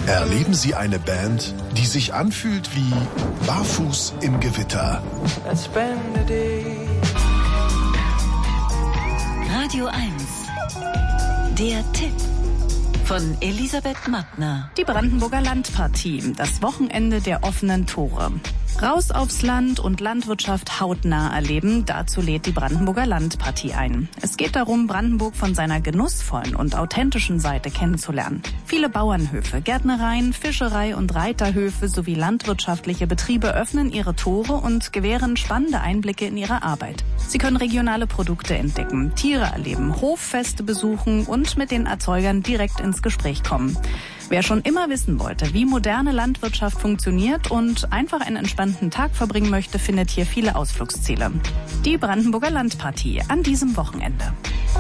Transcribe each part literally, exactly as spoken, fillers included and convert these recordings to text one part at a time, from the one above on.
Erleben Sie eine Band, die sich anfühlt wie barfuß im Gewitter. Radio eins. Der Tipp von Elisabeth Mattner. Die Brandenburger Landpartie, das Wochenende der offenen Tore. Raus aufs Land und Landwirtschaft hautnah erleben, dazu lädt die Brandenburger Landpartie ein. Es geht darum, Brandenburg von seiner genussvollen und authentischen Seite kennenzulernen. Viele Bauernhöfe, Gärtnereien, Fischerei und Reiterhöfe sowie landwirtschaftliche Betriebe öffnen ihre Tore und gewähren spannende Einblicke in ihre Arbeit. Sie können regionale Produkte entdecken, Tiere erleben, Hoffeste besuchen und mit den Erzeugern direkt ins Gespräch kommen. Wer schon immer wissen wollte, wie moderne Landwirtschaft funktioniert und einfach einen entspannten Tag verbringen möchte, findet hier viele Ausflugsziele. Die Brandenburger Landpartie an diesem Wochenende.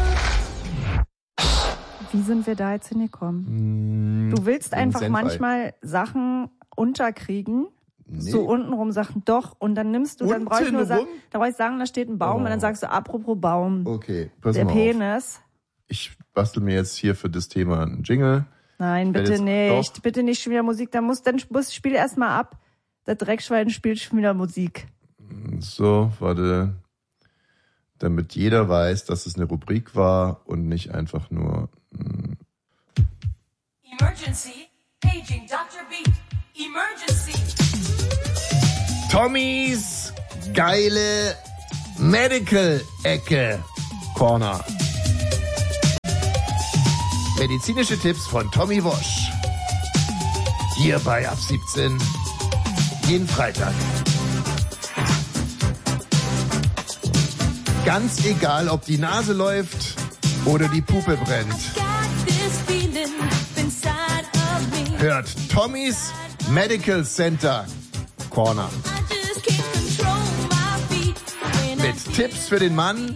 Wie sind wir da jetzt hingekommen? Du willst einfach Senfei. manchmal Sachen unterkriegen, Nee. so untenrum Sachen doch, und dann nimmst du, dann brauche ich nur sagen, dann brauche ich sagen, da steht ein Baum, Oh. und dann sagst du, apropos Baum, Okay, pass der mal Penis. auf. Ich bastel mir jetzt hier für das Thema einen Jingle. Nein, Wenn bitte jetzt- nicht, doch. bitte nicht schon wieder Musik, dann muss, dann muss, spiel erst mal ab. Der Dreckschwein spielt schon wieder Musik. So, warte. Damit jeder weiß, dass es eine Rubrik war und nicht einfach nur... Mh. Emergency, paging Doktor Beat. Emergency. Tommys geile Medical-Ecke Corner. Medizinische Tipps von Tommy Wosch. Hier bei Ab siebzehn. Jeden Freitag. Ganz egal, ob die Nase läuft oder die Pupe brennt. Hört Tommys Medical Center Corner. Mit Tipps für den Mann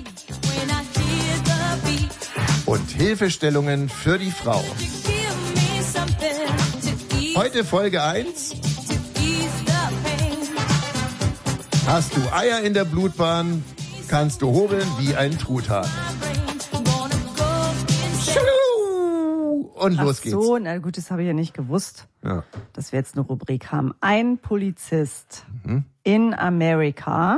und Hilfestellungen für die Frau. Heute Folge eins. Hast du Eier in der Blutbahn, kannst du hobeln wie ein Truthahn. Und los Ach geht's. so, na gut, das habe ich ja nicht gewusst, Ja. dass wir jetzt eine Rubrik haben. Ein Polizist Mhm. in Amerika,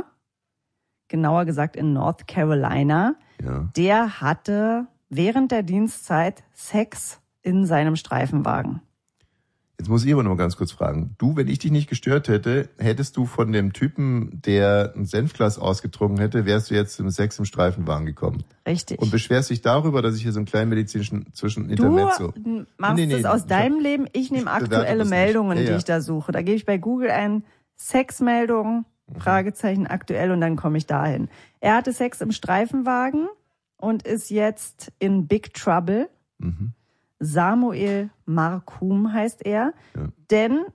genauer gesagt in North Carolina, Ja. der hatte während der Dienstzeit Sex in seinem Streifenwagen. Jetzt muss ich aber noch mal ganz kurz fragen. Du, wenn ich dich nicht gestört hätte, hättest du von dem Typen, der ein Senfglas ausgetrunken hätte, wärst du jetzt im Sex im Streifenwagen gekommen. Richtig. Und beschwerst dich darüber, dass ich hier so einen kleinen medizinischen Zwischenintermezzo... Du machst Nee, nee, es nee, aus ich deinem hab- Leben, ich nehme bewerte aktuelle das nicht. Meldungen, Ja, ja. die ich da suche. Da gebe ich bei Google ein Sexmeldung, Mhm. Fragezeichen aktuell, und dann komme ich dahin. Er hatte Sex im Streifenwagen und ist jetzt in Big Trouble. Mhm. Samuel Markum heißt er. Ja. Denn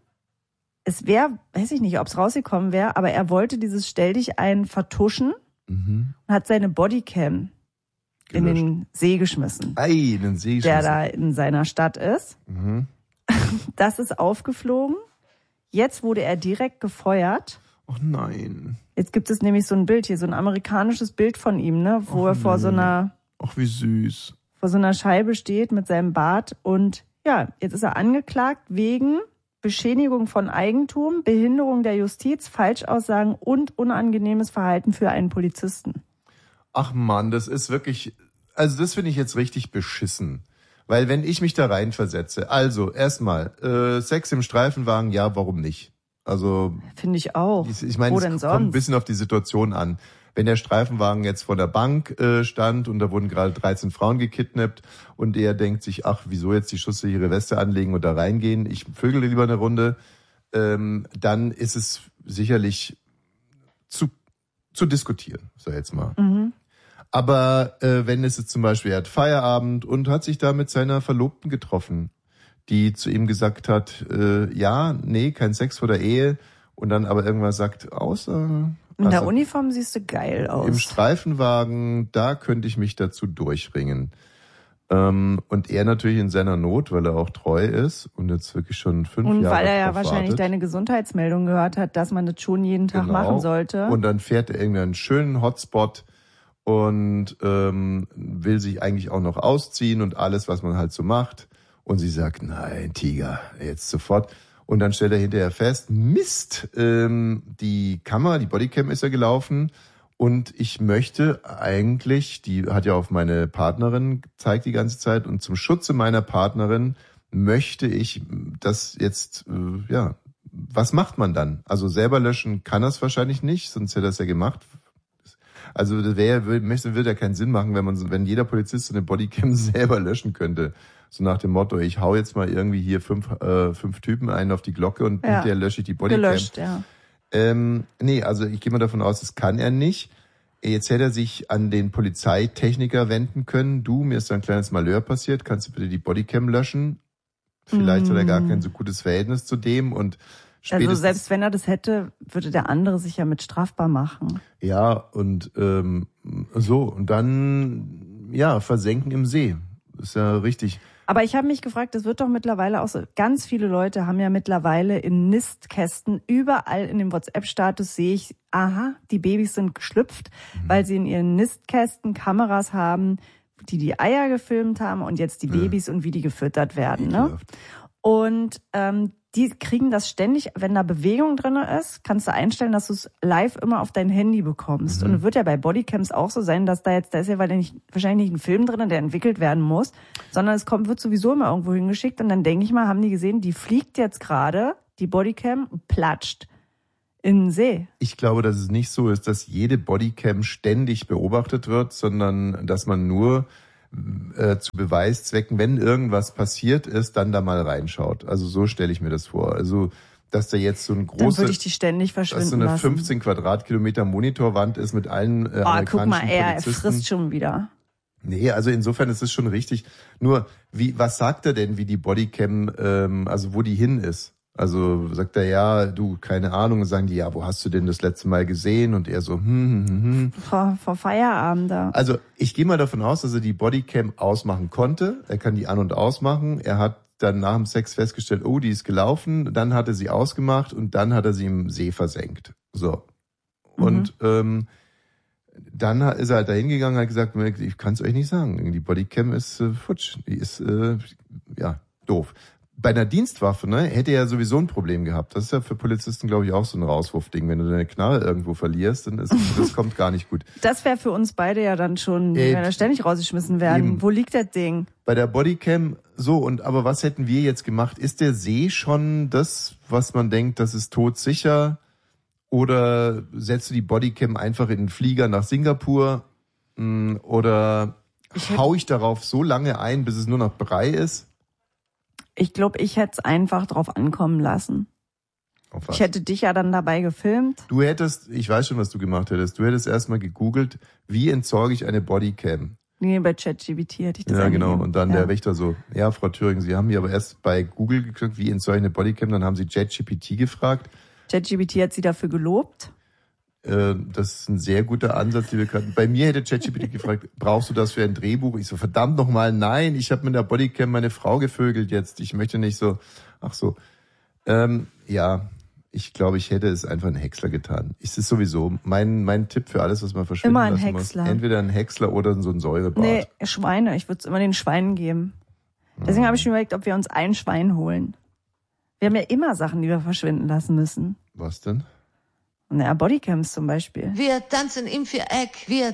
es wäre, weiß ich nicht, ob es rausgekommen wäre, aber er wollte dieses Stell dich ein vertuschen Mhm. und hat seine Bodycam in Gelöscht. den See geschmissen, Ei, den sehe ich der schon. da in seiner Stadt ist. Mhm. Das ist aufgeflogen. Jetzt wurde er direkt gefeuert. Oh nein. Jetzt gibt es nämlich so ein Bild hier, so ein amerikanisches Bild von ihm, ne, wo Och, er vor nee. so einer Ach, wie süß. vor so einer Scheibe steht mit seinem Bart. Und ja, jetzt ist er angeklagt wegen Beschädigung von Eigentum, Behinderung der Justiz, Falschaussagen und unangenehmes Verhalten für einen Polizisten. Ach Mann, das ist wirklich, also das finde ich jetzt richtig beschissen. Weil wenn ich mich da reinversetze, also erstmal, äh, Sex im Streifenwagen, ja, warum nicht? Also, Finde ich auch. ich, ich meine, Wo es denn kommt ein sonst? bisschen auf die Situation an. Wenn der Streifenwagen jetzt vor der Bank äh, stand und da wurden gerade dreizehn Frauen gekidnappt und er denkt sich, ach, wieso jetzt die Schusssichere Weste anlegen und da reingehen, ich vögele lieber eine Runde, ähm, dann ist es sicherlich zu, zu diskutieren, sag ich jetzt mal. Mhm. Aber äh, wenn es jetzt zum Beispiel, er hat Feierabend und hat sich da mit seiner Verlobten getroffen, die zu ihm gesagt hat, äh, ja, nee, kein Sex vor der Ehe, und dann aber irgendwann sagt, außer... In der also, Uniform siehst du geil aus. im Streifenwagen, da könnte ich mich dazu durchringen. Ähm, und er natürlich in seiner Not, weil er auch treu ist und jetzt wirklich schon fünf Und Jahre weil er ja drauf wahrscheinlich wartet. deine Gesundheitsmeldung gehört hat, dass man das schon jeden Tag Genau. machen sollte. Und dann fährt er irgendeinen schönen Hotspot und ähm, will sich eigentlich auch noch ausziehen und alles, was man halt so macht. Und sie sagt, nein, Tiger, jetzt sofort. Und dann stellt er hinterher fest, Mist, ähm, die Kamera, die Bodycam ist ja gelaufen und ich möchte eigentlich, die hat ja auf meine Partnerin gezeigt die ganze Zeit und zum Schutze meiner Partnerin möchte ich das jetzt, äh, ja, was macht man dann? Also selber löschen kann das wahrscheinlich nicht, sonst hätte er es ja gemacht. Also das wäre, würde, würde ja keinen Sinn machen, wenn man, wenn jeder Polizist so eine Bodycam selber löschen könnte. So nach dem Motto, ich hau jetzt mal irgendwie hier fünf, äh, fünf Typen ein auf die Glocke und Ja. hinterher lösche ich die Bodycam. Gelöscht, ja. Ähm, nee, also ich gehe mal davon aus, das kann er nicht. Jetzt hätte er sich an den Polizeitechniker wenden können. Du, mir ist da ein kleines Malheur passiert, kannst du bitte die Bodycam löschen? Vielleicht mm. hat er gar kein so gutes Verhältnis zu dem und Also selbst wenn er das hätte, würde der andere sich ja mit strafbar machen. Ja, und ähm, so, und dann, ja, versenken im See. Ist ja richtig. Aber ich habe mich gefragt, das wird doch mittlerweile auch so, ganz viele Leute haben ja mittlerweile in Nistkästen, überall in dem WhatsApp-Status sehe ich, aha, die Babys sind geschlüpft, mhm. weil sie in ihren Nistkästen Kameras haben, die die Eier gefilmt haben und jetzt die Babys ja. und wie die gefüttert werden. Ne? Und ähm, die kriegen das ständig, wenn da Bewegung drin ist, kannst du einstellen, dass du es live immer auf dein Handy bekommst. Mhm. Und es wird ja bei Bodycams auch so sein, dass da jetzt, da ist ja weil nicht, wahrscheinlich nicht ein Film drin, der entwickelt werden muss, sondern es kommt, wird sowieso immer irgendwo hingeschickt. Und dann denke ich mal, haben die gesehen, die fliegt jetzt gerade, die Bodycam, und platscht in den See. Ich glaube, dass es nicht so ist, dass jede Bodycam ständig beobachtet wird, sondern dass man nur Äh, zu Beweiszwecken, wenn irgendwas passiert ist, dann da mal reinschaut. Also so stelle ich mir das vor. Also, dass da jetzt so ein großer, dann würde ich die ständig verschwinden dass so eine lassen. fünfzehn Quadratkilometer Monitorwand ist mit allen äh, oh, amerikanischen guck mal, er Polizisten. frisst schon wieder. Nee, also insofern ist es schon richtig. Nur, wie, was sagt er denn, wie die Bodycam, ähm, also wo die hin ist? Also sagt er, ja, du, keine Ahnung, sagen die, ja, wo hast du denn das letzte Mal gesehen? Und er so, hm, hm, hm, hm. Vor, vor Feierabend da. Also ich gehe mal davon aus, dass er die Bodycam ausmachen konnte. Er kann die an- und ausmachen. Er hat dann nach dem Sex festgestellt, oh, die ist gelaufen. Dann hat er sie ausgemacht und dann hat er sie im See versenkt. So. Und mhm. ähm, dann ist er halt da hingegangen und hat gesagt, ich kann es euch nicht sagen. Die Bodycam ist äh, futsch. Die ist, äh, ja, doof. Bei einer Dienstwaffe, ne, hätte er ja sowieso ein Problem gehabt. Das ist ja für Polizisten, glaube ich, auch so ein Rauswurfding. Wenn du deine Knarre irgendwo verlierst, dann ist das kommt gar nicht gut. Das wäre für uns beide ja dann schon, Äh, wenn wir ständig rausgeschmissen werden. Eben. Wo liegt das Ding? Bei der Bodycam, so, und aber was hätten wir jetzt gemacht? Ist der See schon das, was man denkt, das ist todsicher? Oder setzt du die Bodycam einfach in den Flieger nach Singapur? Oder ich hau ich darauf so lange ein, bis es nur noch Brei ist? Ich glaube, ich hätte es einfach drauf ankommen lassen. Auf was? Ich hätte dich ja dann dabei gefilmt. Du hättest, ich weiß schon, was du gemacht hättest. Du hättest erstmal gegoogelt, wie entsorge ich eine Bodycam? Nee, bei ChatGPT hätte ich das Ja, eingegeben. genau. Und dann ja. der Richter so, ja, Frau Thüring, Sie haben hier aber erst bei Google geklickt, wie entsorge ich eine Bodycam? Dann haben Sie ChatGPT gefragt. ChatGPT hat sie dafür gelobt. Äh, das ist ein sehr guter Ansatz, liebe Karin. Bei mir hätte ChatGPT gefragt, brauchst du das für ein Drehbuch? Ich so, verdammt nochmal, nein, ich habe mit der Bodycam meine Frau gevögelt jetzt. Ich möchte nicht so, ach so. Ähm, ja, ich glaube, ich hätte es einfach einen Häcksler getan. Es ist sowieso mein mein Tipp für alles, was man verschwinden immer ein lassen Häcksler. muss. Entweder ein Häcksler oder so ein Säurebad. Nee, Schweine. Ich würde es immer den Schweinen geben. Deswegen habe ich schon überlegt, ob wir uns ein Schwein holen. Wir haben ja immer Sachen, die wir verschwinden lassen müssen. Was denn? Naja, Bodycams zum Beispiel. Wir tanzen im Viereck, wir